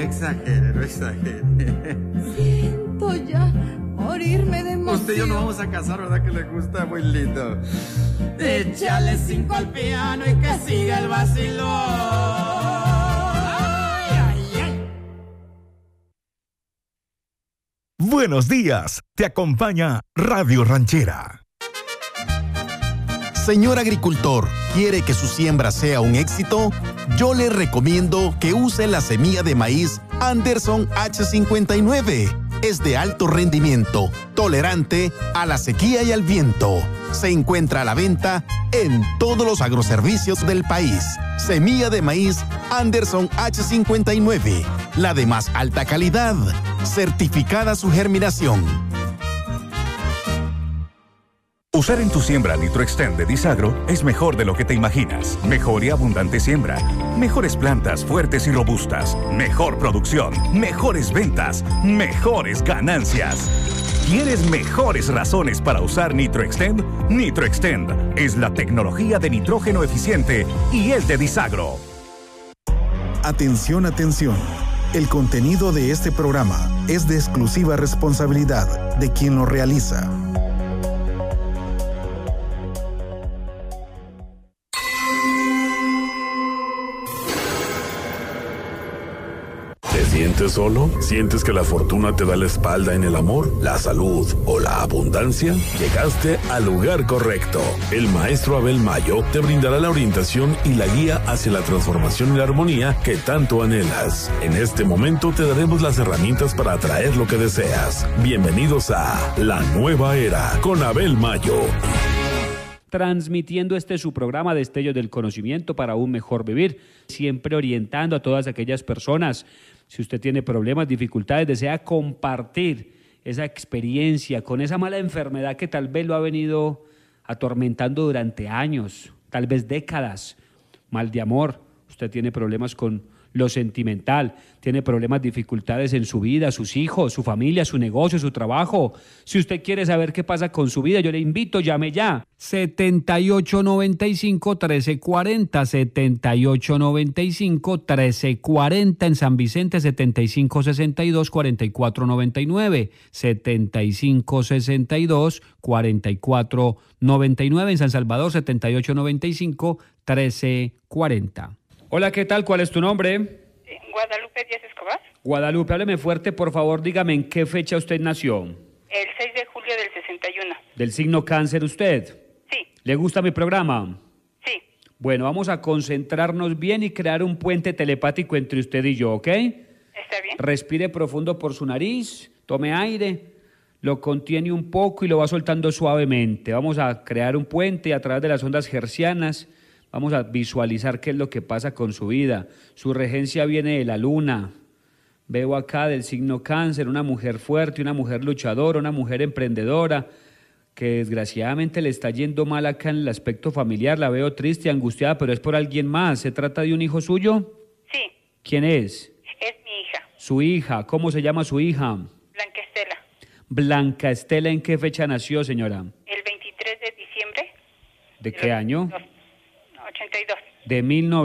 exagere, no exagere. Siento ya morirme de emoción. Usted y yo nos vamos a casar, ¿verdad que le gusta? Muy lindo. Échale 5 al piano y que siga el vacilón. Buenos días, te acompaña Radio Ranchera. Señor agricultor, ¿quiere que su siembra sea un éxito? Yo le recomiendo que use la semilla de maíz Anderson H59. Es de alto rendimiento, tolerante a la sequía y al viento. Se encuentra a la venta en todos los agroservicios del país. Semilla de maíz Anderson H59, la de más alta calidad, certificada su germinación. Usar en tu siembra NitroXtend de Disagro es mejor de lo que te imaginas. Mejor y abundante siembra. Mejores plantas fuertes y robustas. Mejor producción. Mejores ventas. Mejores ganancias. ¿Quieres mejores razones para usar NitroXtend? NitroXtend es la tecnología de nitrógeno eficiente y es de Disagro. Atención, atención. El contenido de este programa es de exclusiva responsabilidad de quien lo realiza. ¿Sientes solo? ¿Sientes que la fortuna te da la espalda en el amor, la salud o la abundancia? Llegaste al lugar correcto. El maestro Abel Mayo te brindará la orientación y la guía hacia la transformación y la armonía que tanto anhelas. En este momento te daremos las herramientas para atraer lo que deseas. Bienvenidos a La Nueva Era con Abel Mayo. Transmitiendo su programa Destellos del Conocimiento para un mejor vivir, siempre orientando a todas aquellas personas. Si usted tiene problemas, dificultades, desea compartir esa experiencia con esa mala enfermedad que tal vez lo ha venido atormentando durante años, tal vez décadas, mal de amor, usted tiene problemas con lo sentimental, tiene problemas, dificultades en su vida, sus hijos, su familia, su negocio, su trabajo. Si usted quiere saber qué pasa con su vida, yo le invito, llame ya. 7895-1340, 7895-1340 en San Vicente, 7562-4499, 7562-4499 en San Salvador, 7895-1340. Hola, ¿qué tal? ¿Cuál es tu nombre? Guadalupe Díaz Escobar. Guadalupe, hábleme fuerte, por favor, dígame en qué fecha usted nació. El 6 de julio del 61. ¿Del signo cáncer usted? Sí. ¿Le gusta mi programa? Sí. Bueno, vamos a concentrarnos bien y crear un puente telepático entre usted y yo, ¿ok? Está bien. Respire profundo por su nariz, tome aire, lo contiene un poco y lo va soltando suavemente. Vamos a crear un puente a través de las ondas hertzianas. Vamos a visualizar qué es lo que pasa con su vida. Su regencia viene de la luna. Veo acá del signo cáncer, una mujer fuerte, una mujer luchadora, una mujer emprendedora, que desgraciadamente le está yendo mal acá en el aspecto familiar. La veo triste, angustiada, pero es por alguien más. ¿Se trata de un hijo suyo? Sí. ¿Quién es? Es mi hija. Su hija. ¿Cómo se llama su hija? Blanca Estela. Blanca Estela, ¿en qué fecha nació, señora? El 23 de diciembre. ¿De qué año? 82. De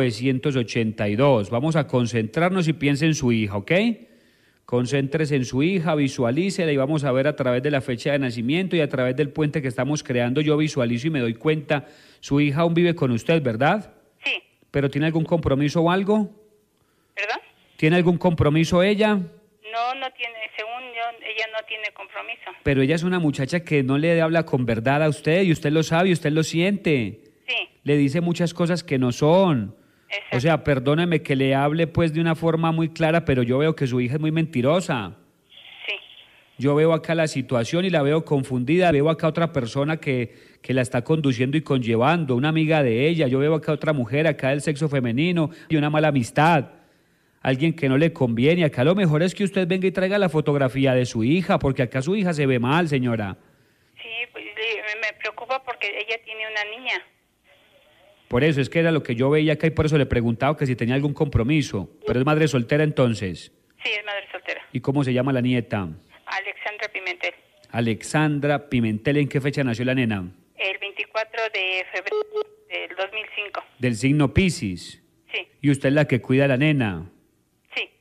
1982. Vamos a concentrarnos y piense en su hija, ¿ok? Concéntrese en su hija, visualícela y vamos a ver a través de la fecha de nacimiento y a través del puente que estamos creando. Yo visualizo y me doy cuenta. Su hija aún vive con usted, ¿verdad? Sí. ¿Pero tiene algún compromiso o algo? ¿Perdón? ¿Tiene algún compromiso ella? No tiene, según yo, ella no tiene compromiso. Pero ella es una muchacha que no le habla con verdad a usted y usted lo sabe y usted lo siente. Sí. Le dice muchas cosas que no son. Exacto. O sea, perdóneme que le hable pues de una forma muy clara, pero yo veo que su hija es muy mentirosa. Sí. Yo veo acá la situación y la veo confundida, veo acá otra persona que la está conduciendo y conllevando, una amiga de ella, yo veo acá otra mujer, acá del sexo femenino y una mala amistad, alguien que no le conviene. Acá lo mejor es que usted venga y traiga la fotografía de su hija, porque acá su hija se ve mal, señora. Sí, pues me preocupa porque ella tiene una niña. Por eso, es que era lo que yo veía acá y por eso le preguntaba que si tenía algún compromiso. Pero es madre soltera entonces. Sí, es madre soltera. ¿Y cómo se llama la nieta? Alexandra Pimentel. Alexandra Pimentel, ¿en qué fecha nació la nena? El 24 de febrero del 2005. Del signo Piscis. Sí. ¿Y usted es la que cuida a la nena? Sí.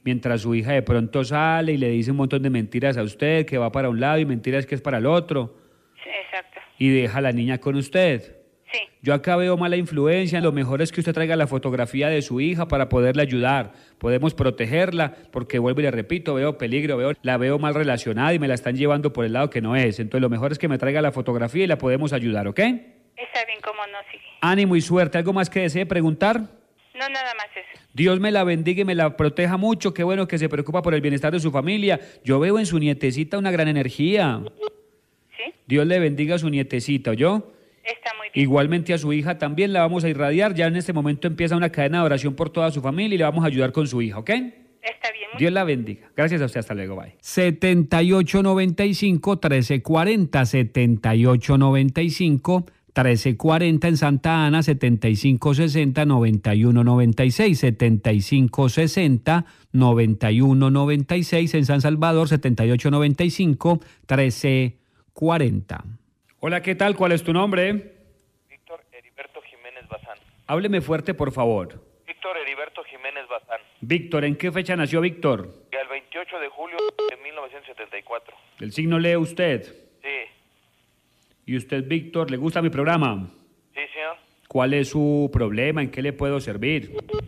mientras su hija de pronto sale y le dice un montón de mentiras a usted, que va para un lado y mentiras que es para el otro, Sí, exacto. y deja a la niña con usted. Sí. Yo acá veo mala influencia, lo mejor es que usted traiga la fotografía de su hija para poderle ayudar. Podemos protegerla, porque vuelvo y le repito, veo peligro, la veo mal relacionada y me la están llevando por el lado que no es. Entonces lo mejor es que me traiga la fotografía y la podemos ayudar, ¿ok? Está bien, cómo no, sí. Ánimo y suerte. ¿Algo más que desee preguntar? No, nada más eso. Dios me la bendiga y me la proteja mucho. Qué bueno que se preocupa por el bienestar de su familia. Yo veo en su nietecita una gran energía. ¿Sí? Dios le bendiga a su nietecita, ¿oyó? Está muy bien. Igualmente a su hija también la vamos a irradiar. Ya en este momento empieza una cadena de oración por toda su familia y le vamos a ayudar con su hija, ¿ok? Está bien. Dios la bendiga. Gracias a usted. Hasta luego. Bye. 7895-1340. 7895-1340 en Santa Ana. 7560-9196. 7560-9196 en San Salvador. 7895-1340. Hola, ¿qué tal? ¿Cuál es tu nombre? Víctor Heriberto Jiménez Bazán. Hábleme fuerte, por favor. Víctor Heriberto Jiménez Bazán. Víctor, ¿en qué fecha nació Víctor? El 28 de julio de 1974. ¿El signo lee usted? Sí. ¿Y usted, Víctor, le gusta mi programa? Sí, señor. ¿Cuál es su problema? ¿En qué le puedo servir?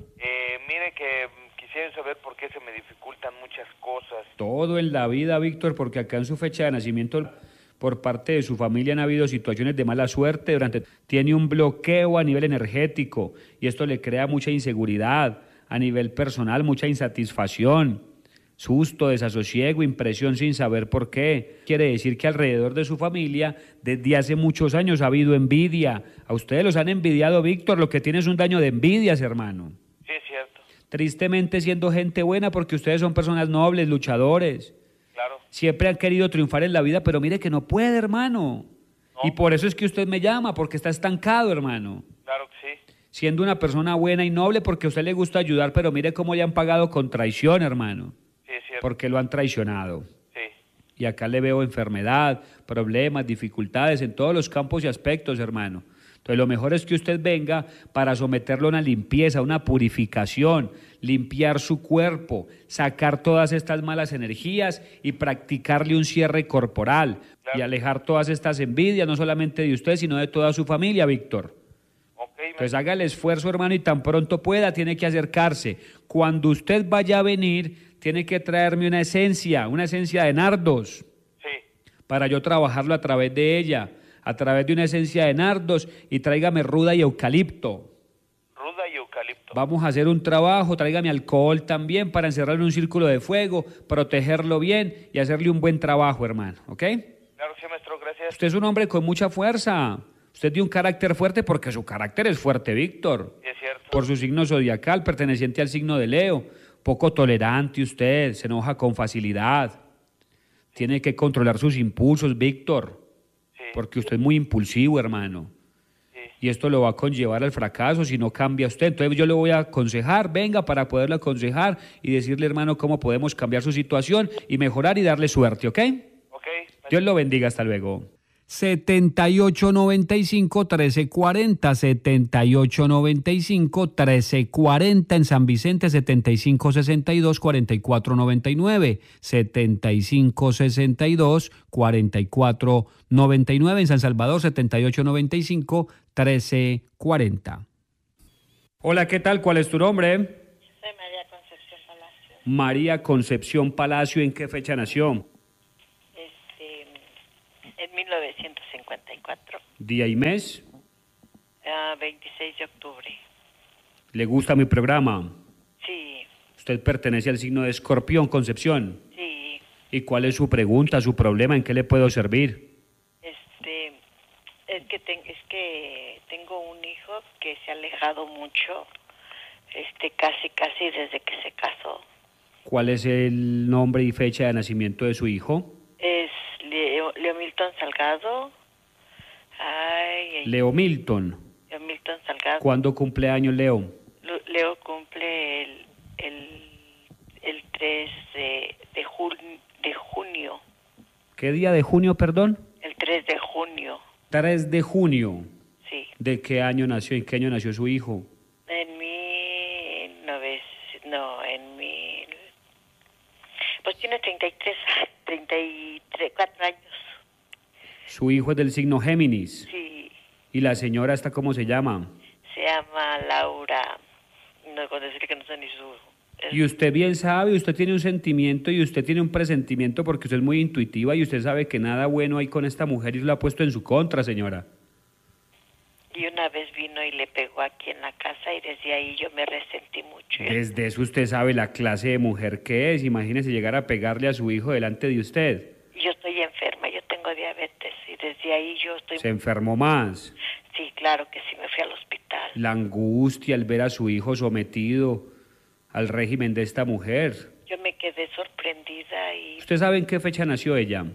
Mire que quisiera saber por qué se me dificultan muchas cosas. Todo en la vida, Víctor, porque acá en su fecha de nacimiento, por parte de su familia han habido situaciones de mala suerte, tiene un bloqueo a nivel energético y esto le crea mucha inseguridad a nivel personal, mucha insatisfacción, susto, desasosiego, impresión sin saber por qué. Quiere decir que alrededor de su familia desde hace muchos años ha habido envidia. A ustedes los han envidiado, Víctor, lo que tiene es un daño de envidias, hermano. Sí, es cierto. Tristemente siendo gente buena porque ustedes son personas nobles, luchadores. Claro. Siempre han querido triunfar en la vida, pero mire que no puede, hermano. No. Y por eso es que usted me llama, porque está estancado, hermano. Claro que sí. Siendo una persona buena y noble, porque a usted le gusta ayudar, pero mire cómo le han pagado con traición, hermano. Sí, es cierto. Porque lo han traicionado. Sí. Y acá le veo enfermedad, problemas, dificultades en todos los campos y aspectos, hermano. Entonces lo mejor es que usted venga para someterlo a una limpieza, a una purificación, limpiar su cuerpo, sacar todas estas malas energías y practicarle un cierre corporal, claro, y alejar todas estas envidias, no solamente de usted, sino de toda su familia, Víctor. Okay, entonces haga el esfuerzo, hermano, y tan pronto pueda, tiene que acercarse. Cuando usted vaya a venir, tiene que traerme una esencia de nardos, sí, para yo trabajarlo a través de ella, a través de una esencia de nardos, y tráigame ruda y eucalipto. Ruda y eucalipto. Vamos a hacer un trabajo, tráigame alcohol también para encerrarlo en un círculo de fuego, protegerlo bien y hacerle un buen trabajo, hermano, ¿ok? Claro, sí, maestro, gracias. Usted es un hombre con mucha fuerza, usted tiene un carácter fuerte porque su carácter es fuerte, Víctor. Sí, es cierto. Por su signo zodiacal, perteneciente al signo de Leo, poco tolerante usted, se enoja con facilidad, tiene que controlar sus impulsos, Víctor. Porque usted es muy impulsivo, hermano. Sí. Y esto lo va a conllevar al fracaso si no cambia usted. Entonces yo le voy a aconsejar, venga, para poderle aconsejar y decirle, hermano, cómo podemos cambiar su situación y mejorar y darle suerte, ¿ok? Ok. Dios lo bendiga, hasta luego. 7895-1340, 7895-1340 en San Vicente, 7562-4499, 7562-4499 en San Salvador, 7895-1340. Hola, ¿qué tal? ¿Cuál es tu nombre? Soy María Concepción Palacio. María Concepción Palacio, ¿en qué fecha nació? En 1954. ¿Día y mes? 26 de octubre. ¿Le gusta mi programa? Sí. ¿Usted pertenece al signo de Escorpión, Concepción? Sí. ¿Y cuál es su pregunta, su problema? ¿En qué le puedo servir? Es que tengo un hijo que se ha alejado mucho, casi desde que se casó. ¿Cuál es el nombre y fecha de nacimiento de su hijo? Es Leo Milton Salgado. Leo Milton. Leo Milton Salgado. ¿Cuándo cumple años Leo? Leo cumple el 3 de junio. ¿Qué día de junio, perdón? El 3 de junio. 3 de junio. Sí. ¿De qué año nació? ¿En qué año nació su hijo? En Pues tiene 34 años. Su hijo es del signo Géminis. Sí, ¿Y la señora esta cómo se llama? se llama Laura. No, con decir que no sé ni su... Y usted bien sabe, usted tiene un sentimiento y usted tiene un presentimiento porque usted es muy intuitiva y usted sabe que nada bueno hay con esta mujer y lo ha puesto en su contra, señora. Y una vez vino y le pegó aquí en la casa y desde ahí yo me resentí mucho. Desde eso usted sabe la clase de mujer que es. Imagínese llegar a pegarle a su hijo delante de usted. Yo estoy enferma, yo tengo diabetes y desde ahí yo estoy... ¿Se enfermó más? Sí, claro que sí, me fui al hospital. La angustia al ver a su hijo sometido al régimen de esta mujer. Yo me quedé sorprendida y... ¿Usted sabe en qué fecha nació ella?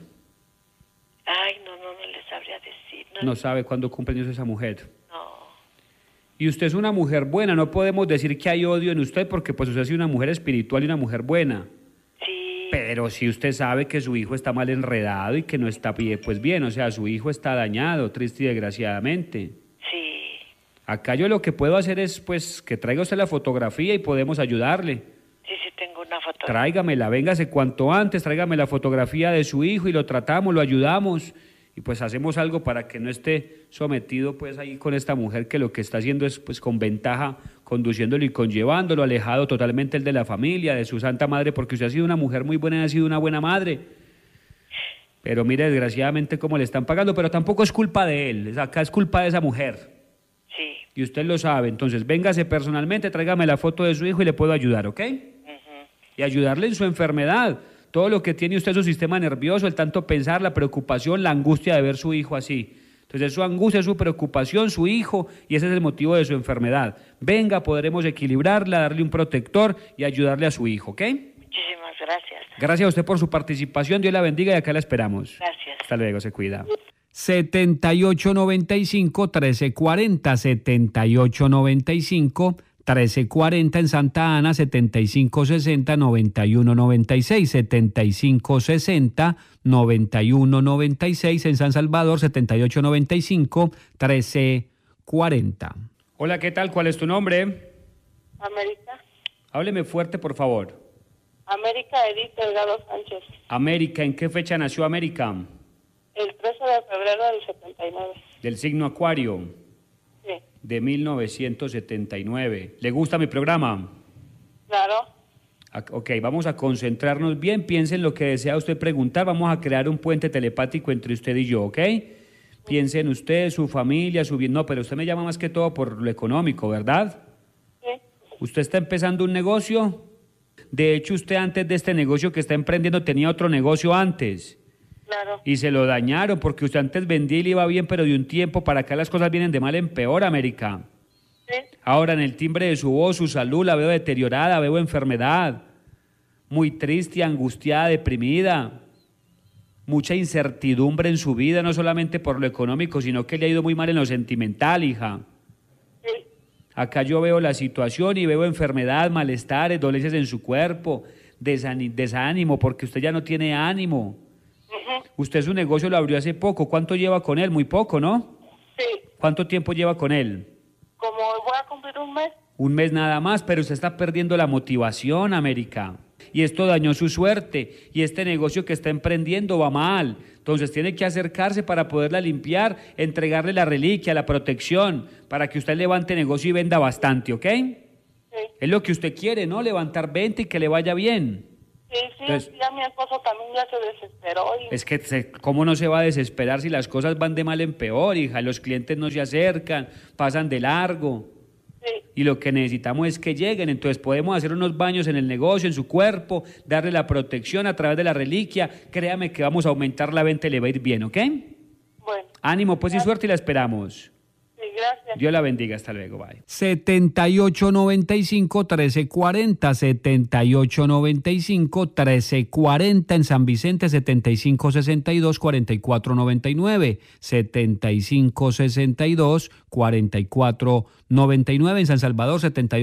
Ay, no le sabría decir. No sabe cuándo cumple años esa mujer. No. Y usted es una mujer buena, no podemos decir que hay odio en usted porque pues usted es una mujer espiritual y una mujer buena. Sí. Pero si usted sabe que su hijo está mal enredado y que no está pues bien, o sea, su hijo está dañado, triste y desgraciadamente. Sí. Acá yo lo que puedo hacer es pues que traiga usted la fotografía y podemos ayudarle. Sí, tengo una fotografía. Tráigamela, véngase cuanto antes, tráigame la fotografía de su hijo y lo tratamos, lo ayudamos y pues hacemos algo para que no esté sometido pues ahí con esta mujer que lo que está haciendo es pues con ventaja conduciéndolo y conllevándolo, alejado totalmente el de la familia, de su santa madre, porque usted ha sido una mujer muy buena y ha sido una buena madre. Pero mire desgraciadamente cómo le están pagando, pero tampoco es culpa de él, acá es culpa de esa mujer. Sí. Y usted lo sabe, entonces véngase personalmente, tráigame la foto de su hijo y le puedo ayudar, ¿ok? Y ayudarle en su enfermedad, todo lo que tiene usted, su sistema nervioso, el tanto pensar, la preocupación, la angustia de ver su hijo así. Entonces su angustia, su preocupación, su hijo, y ese es el motivo de su enfermedad. Venga, podremos equilibrarla, darle un protector y ayudarle a su hijo, ¿ok? Muchísimas gracias. Gracias a usted por su participación, Dios la bendiga y acá la esperamos. Gracias. Hasta luego, se cuida. 7895-1340, 7895-1340 en Santa Ana, 7560-9196, 7560-9196 en San Salvador, 7895-1340. Hola, ¿qué tal? ¿Cuál es tu nombre? América. Hábleme fuerte, por favor. América Edith Delgado Sánchez. América, ¿en qué fecha nació América? El 13 de febrero del 79. Del signo Acuario. Sí. De 1979. ¿Le gusta mi programa? Claro. Ok, vamos a concentrarnos bien, piense en lo que desea usted preguntar, vamos a crear un puente telepático entre usted y yo, ¿ok? Piense en usted, su familia, su bien. No, pero usted me llama más que todo por lo económico, ¿verdad? Sí. ¿Usted está empezando un negocio? De hecho, usted antes de este negocio que está emprendiendo tenía otro negocio antes. Claro. Y se lo dañaron porque usted antes vendía y le iba bien, pero de un tiempo para acá las cosas vienen de mal en peor, América. Sí. Ahora en el timbre de su voz, su salud la veo deteriorada, veo enfermedad, muy triste, angustiada, deprimida, mucha incertidumbre en su vida, no solamente por lo económico, sino que le ha ido muy mal en lo sentimental, hija. Sí. Acá yo veo la situación y veo enfermedad, malestares, dolencias en su cuerpo, desánimo, porque usted ya no tiene ánimo. Usted su negocio lo abrió hace poco, ¿cuánto lleva con él? Muy poco, ¿no? Sí. ¿Cuánto tiempo lleva con él? Como voy a cumplir un mes. Un mes nada más, pero usted está perdiendo la motivación, América. Y esto dañó su suerte. Y este negocio que está emprendiendo va mal. Entonces tiene que acercarse para poderla limpiar, entregarle la reliquia, la protección, para que usted levante negocio y venda bastante, ¿ok? Sí. Es lo que usted quiere, ¿no? Levantar venta y que le vaya bien. Sí, Entonces, ya mi esposo también ya se desesperó. Es que, ¿cómo no se va a desesperar si las cosas van de mal en peor, hija? Los clientes no se acercan, pasan de largo. Sí. Y lo que necesitamos es que lleguen. Entonces podemos hacer unos baños en el negocio, en su cuerpo, darle la protección a través de la reliquia. Créame que vamos a aumentar la venta y le va a ir bien, ¿ok? Bueno. Ánimo, pues, y suerte y la esperamos. Sí, gracias. Dios la bendiga. Hasta luego. Bye. 7895-1340, 7895-1340 en San Vicente, 7562-4499, 7562-4499 en San Salvador,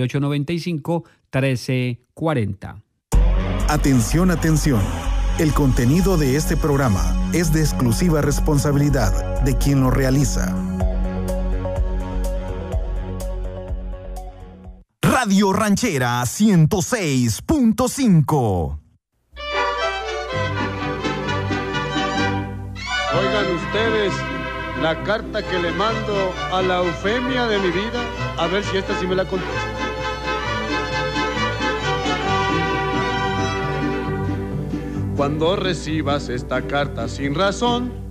7895-1340. Atención, atención. El contenido de este programa es de exclusiva responsabilidad de quien lo realiza. Radio Ranchera 106.5 Oigan ustedes la carta que le mando a la Eufemia de mi vida, a ver si esta sí me la contesta. Cuando recibas esta carta sin razón,